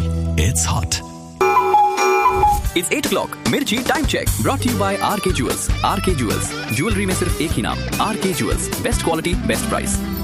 it's hot. It's 8 o'clock. मिर्ची time check brought to you by RK Jewels. RK Jewels. Jewellery में सिर्फ एक ही नाम, RK Jewels. Best quality, best price.